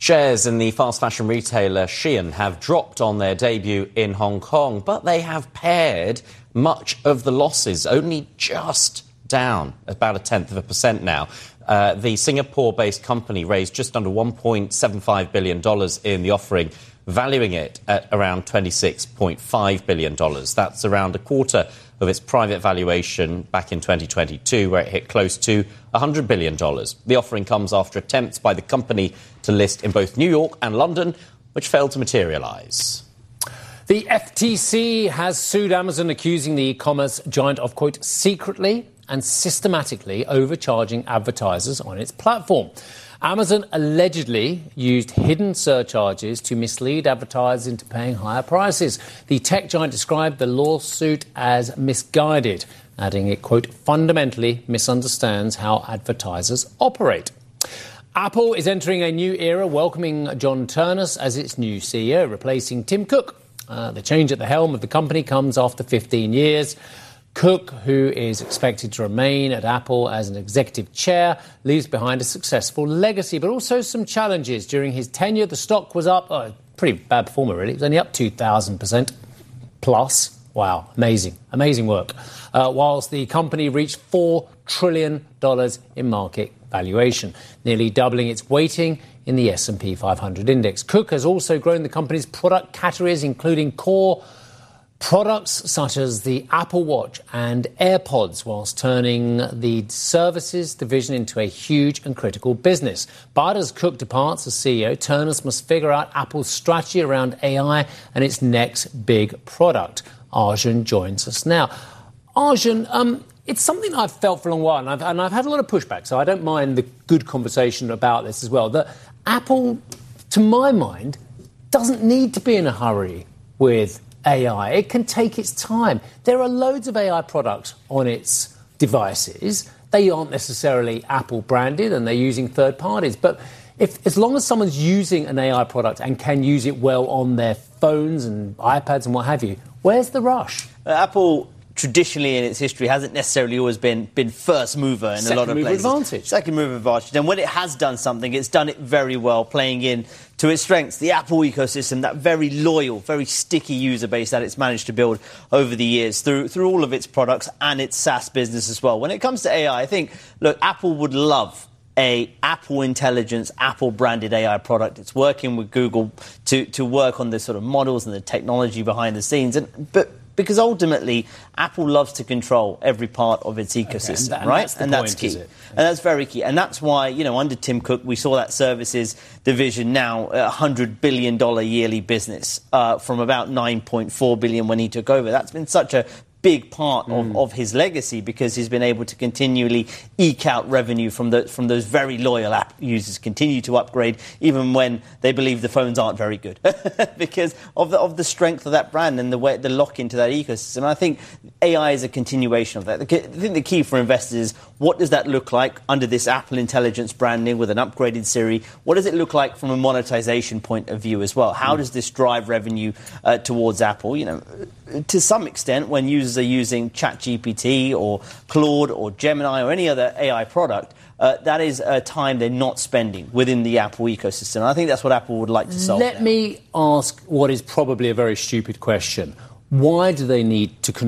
Shares in the fast fashion retailer Shein have dropped on their debut in Hong Kong, but they have pared much of the losses, only just down about 0.1% now. The Singapore-based company raised just under $1.75 billion in the offering, valuing it at around $26.5 billion. That's around a quarter of its private valuation back in 2022, where it hit close to $100 billion. The offering comes after attempts by the company to list in both New York and London, which failed to materialise. The FTC has sued Amazon, accusing the e-commerce giant of, quote, secretly and systematically overcharging advertisers on its platform. Amazon allegedly used hidden surcharges to mislead advertisers into paying higher prices. The tech giant described the lawsuit as misguided, adding it, quote, fundamentally misunderstands how advertisers operate. Apple is entering a new era, welcoming John Ternus as its new CEO, replacing Tim Cook. The change at the helm of the company comes after 15 years. Cook, who is expected to remain at Apple as an executive chair, leaves behind a successful legacy, but also some challenges. During his tenure, the stock was up, pretty bad performer, really. It was only up 2,000% plus. Wow, amazing work. Whilst the company reached $4 trillion in market valuation, nearly doubling its weighting in the S&P 500 index. Cook has also grown the company's product categories, including core products such as the Apple Watch and AirPods, whilst turning the services division into a huge and critical business. But as Cook departs as CEO, Ternus must figure out Apple's strategy around AI and its next big product. Arjun joins us now. Arjun, it's something I've felt for a long while, and I've had a lot of pushback, so I don't mind the good conversation about this as well, that Apple, to my mind, doesn't need to be in a hurry with AI. It can take its time. There are loads of AI products on its devices. They aren't necessarily Apple branded and they're using third parties. But as long as someone's using an AI product and can use it well on their phones and iPads and what have you, where's the rush? Apple traditionally in its history hasn't necessarily always been first mover in a lot of places. Second mover advantage. And when it has done something, it's done it very well, playing in to its strengths. The Apple ecosystem, that very loyal, very sticky user base that it's managed to build over the years through all of its products and its SaaS business as well. When it comes to AI, I think, look, Apple would love a Apple Intelligence, Apple-branded AI product. It's working with Google to work on the sort of models and the technology behind the scenes. But because ultimately, Apple loves to control every part of its ecosystem, and right? That's key. And that's very key. And that's why, under Tim Cook, we saw that services division now a $100 billion yearly business from about $9.4 billion when he took over. That's been such a big part of his legacy because he's been able to continually eke out revenue from those very loyal app users, continue to upgrade even when they believe the phones aren't very good because of the strength of that brand and the lock into that ecosystem. And I think AI is a continuation of that. I think the key for investors is what does that look like under this Apple Intelligence branding with an upgraded Siri? What does it look like from a monetization point of view as well? How does this drive revenue towards Apple? To some extent, when users are using ChatGPT or Claude or Gemini or any other AI product, that is a time they're not spending within the Apple ecosystem. And I think that's what Apple would like to solve. Let me ask what is probably a very stupid question. Why do they need to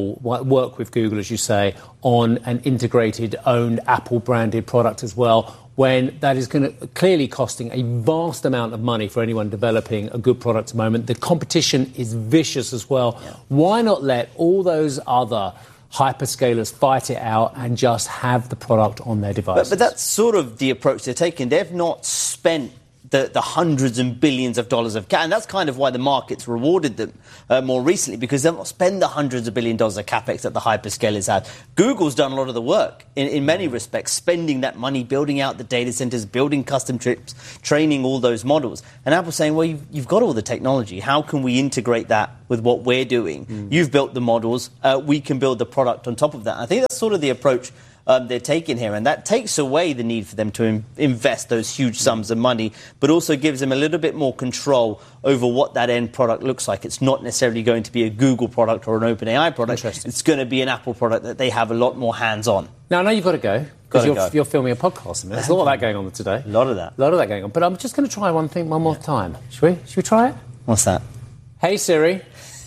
work with Google, as you say, on an integrated, owned Apple-branded product as well, when that is clearly costing a vast amount of money for anyone developing a good product at the moment? The competition is vicious as well. Yeah. Why not let all those other hyperscalers fight it out and just have the product on their devices? But that's sort of the approach they're taking. They've not spent the hundreds and billions of dollars of cash. And that's kind of why the market's rewarded them more recently, because they'll not spend the hundreds of billion dollars of capex that the hyperscalers have. Google's done a lot of the work in many respects, spending that money, building out the data centers, building custom chips, training all those models. And Apple's saying, well, you've got all the technology. How can we integrate that with what we're doing? You've built the models. We can build the product on top of that. I think that's sort of the approach they're taking here, and that takes away the need for them to invest those huge sums of money, but also gives them a little bit more control over what that end product looks like. It's not necessarily going to be a Google product or an OpenAI product. It's going to be an Apple product that they have a lot more hands-on. Now, I know you've got to go, Because you're filming a podcast. There's a lot of that going on today. A lot of that. Going on. But I'm just going to try one thing one more time. Should we try it? What's that? Hey Siri,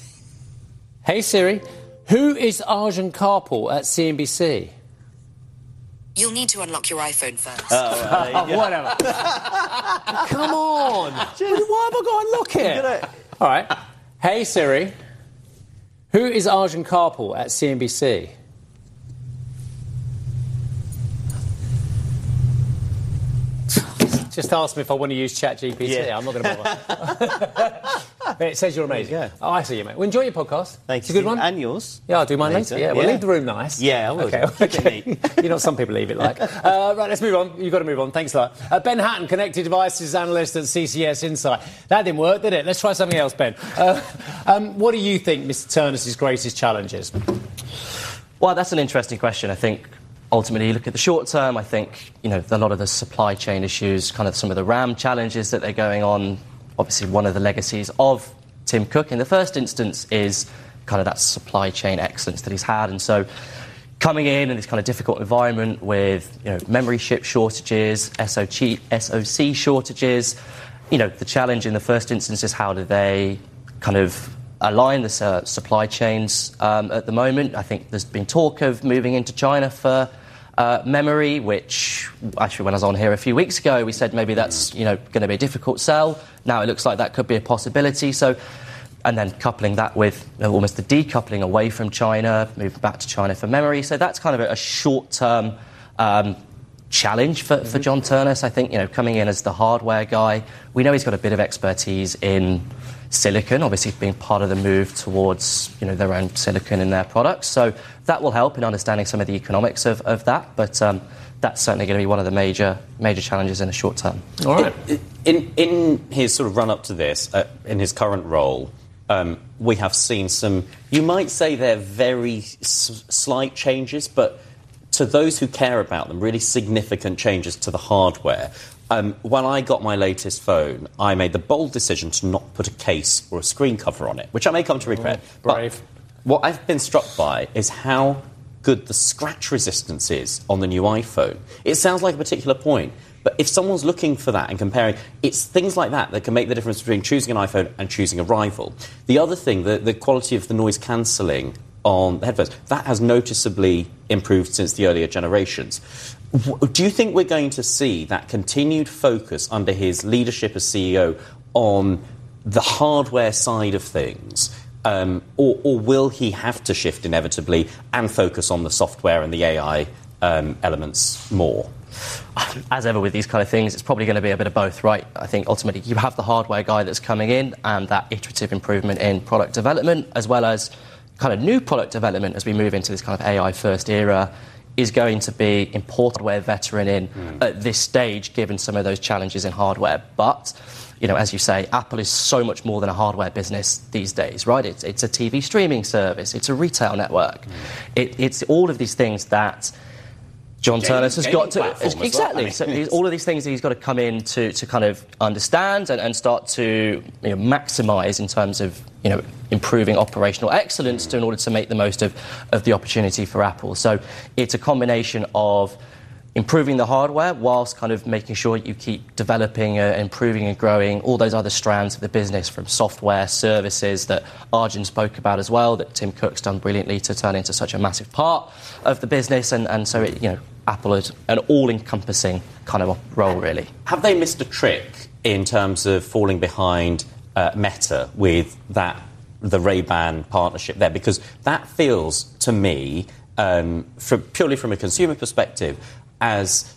who is Arjun Karpal at CNBC? You'll need to unlock your iPhone first. Whatever. Come on. Why have I got to unlock it? All right. Hey Siri, who is Arjun Karpal at CNBC? Just ask me if I want to use ChatGPT. Yeah. I'm not going to bother. It says you're amazing. Oh, I see you, mate. Well, enjoy your podcast. Thank you. It's a good one. And yours. Yeah, I'll do mine later. Yeah, we'll leave the room nice. Yeah, I will. Okay. You know, some people leave it like. Right, let's move on. You've got to move on. Thanks a lot. Ben Hatton, Connected Devices Analyst at CCS Insight. That didn't work, did it? Let's try something else, Ben. What do you think Mr. Ternus' greatest challenge is? Well, that's an interesting question. I think ultimately, you look at the short term, I think, a lot of the supply chain issues, kind of some of the RAM challenges that they're going on, obviously one of the legacies of Tim Cook in the first instance is kind of that supply chain excellence that he's had. And so coming in this kind of difficult environment with, memory chip shortages, SoC shortages, the challenge in the first instance is how do they kind of align the supply chains at the moment. I think there's been talk of moving into China for memory, which actually when I was on here a few weeks ago, we said maybe that's going to be a difficult sell. Now it looks like that could be a possibility. So, and then coupling that with almost the decoupling away from China, moving back to China for memory. So that's kind of a short-term challenge for John Ternus. I think coming in as the hardware guy, we know he's got a bit of expertise in silicon, obviously being part of the move towards their own silicon in their products. So that will help in understanding some of the economics of that. But that's certainly going to be one of the major challenges in the short term. All right. In his sort of run-up to this, in his current role, we have seen some, you might say they're very slight changes, but to those who care about them, really significant changes to the hardware. When I got my latest phone, I made the bold decision to not put a case or a screen cover on it, which I may come to regret. Brave. But what I've been struck by is how good the scratch resistance is on the new iPhone. It sounds like a particular point, but if someone's looking for that and comparing, it's things like that can make the difference between choosing an iPhone and choosing a rival. The other thing, the quality of the noise cancelling on the headphones, that has noticeably improved since the earlier generations. Do you think we're going to see that continued focus under his leadership as CEO on the hardware side of things, or will he have to shift inevitably and focus on the software and the AI elements more? As ever with these kind of things, it's probably going to be a bit of both, right? I think ultimately you have the hardware guy that's coming in and that iterative improvement in product development, as well as kind of new product development as we move into this kind of AI-first era, is going to be important. Hardware veteran in at this stage, given some of those challenges in hardware. But, as you say, Apple is so much more than a hardware business these days, right? It's a TV streaming service. It's a retail network. It's all of these things that John Ternus has got to... Exactly. Well. So all of these things that he's got to come in to kind of understand and start to maximise in terms of, improving operational excellence in order to make the most of the opportunity for Apple. So it's a combination of improving the hardware whilst kind of making sure you keep developing, improving and growing all those other strands of the business, from software, services that Arjun spoke about as well, that Tim Cook's done brilliantly to turn into such a massive part of the business. And so, Apple is an all-encompassing kind of role, really. Have they missed a trick in terms of falling behind Meta with the Ray-Ban partnership there? Because that feels to me, purely from a consumer perspective, as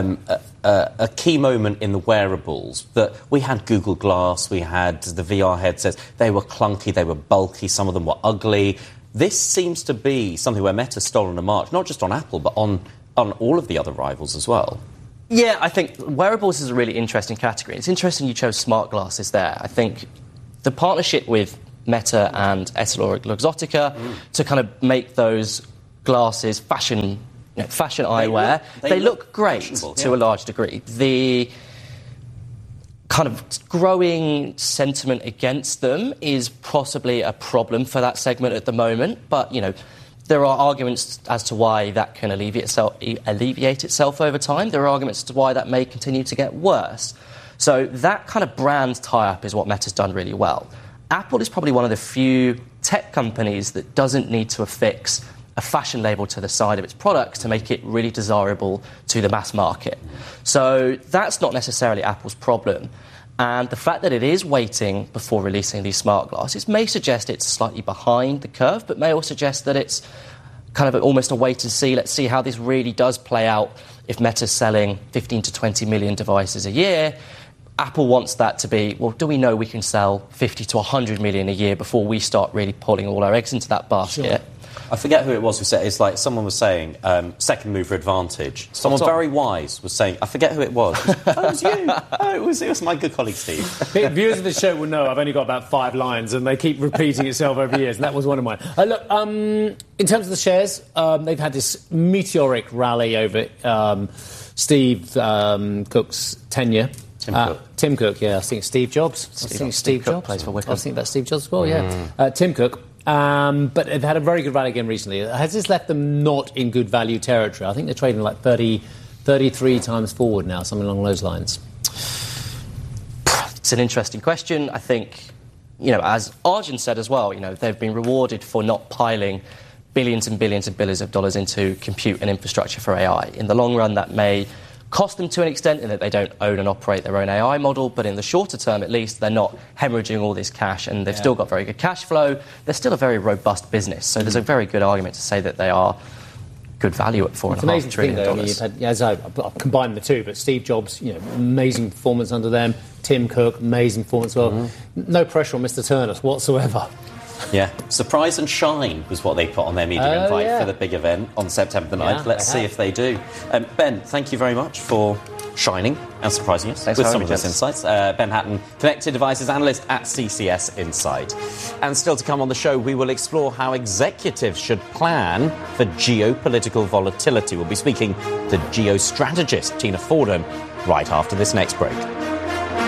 a key moment in the wearables, that we had Google Glass, we had the VR headsets. They were clunky, they were bulky, some of them were ugly. This seems to be something where Meta's stolen a march, not just on Apple, but on all of the other rivals as well. Yeah, I think wearables is a really interesting category. It's interesting you chose smart glasses there. I think the partnership with Meta and EssilorLuxottica to kind of make those glasses fashion eyewear, they look great to a large degree. The kind of growing sentiment against them is possibly a problem for that segment at the moment, but There are arguments as to why that can alleviate itself over time. There are arguments as to why that may continue to get worse. So that kind of brand tie-up is what Meta's done really well. Apple is probably one of the few tech companies that doesn't need to affix a fashion label to the side of its products to make it really desirable to the mass market. So that's not necessarily Apple's problem. And the fact that it is waiting before releasing these smart glasses may suggest it's slightly behind the curve, but may also suggest that it's kind of almost a wait and see. Let's see how this really does play out. If Meta's selling 15 to 20 million devices a year, Apple wants that to be, well, do we know we can sell 50 to 100 million a year before we start really pulling all our eggs into that basket? Sure. I forget who it was who said, it's like someone was saying, second mover advantage. Someone very wise was saying, I forget who it was. Oh, it was you. Oh, it was my good colleague Steve. Viewers of the show will know I've only got about 5 lines and they keep repeating itself over years, and that was one of mine. Look, in terms of the shares, they've had this meteoric rally over Steve Cook's tenure. Tim Cook, yeah. I think Steve Jobs. Steve Jobs plays for Wickham. I think that's Steve Jobs as well, yeah. Tim Cook. But they've had a very good rally again recently. Has this left them not in good value territory? I think they're trading like 33 times forward now, something along those lines. It's an interesting question. I think, as Arjun said as well, they've been rewarded for not piling billions and billions and billions of dollars into compute and infrastructure for AI. In the long run, that may cost them to an extent in that they don't own and operate their own AI model, but in the shorter term, at least, they're not hemorrhaging all this cash, and they've still got very good cash flow. They're still a very robust business, so there's a very good argument to say that they are good value at $4.5 trillion. I've combined the two, but Steve Jobs, amazing performance under them. Tim Cook, amazing performance as well. No pressure on Mr. Turner whatsoever. Yeah. Surprise and shine was what they put on their media invite for the big event on September the 9th. Let's see if they do. Ben, thank you very much for shining and surprising us with some of those insights. Ben Hatton, Connected Devices Analyst at CCS Insight. And still to come on the show, we will explore how executives should plan for geopolitical volatility. We'll be speaking to geostrategist Tina Fordham right after this next break.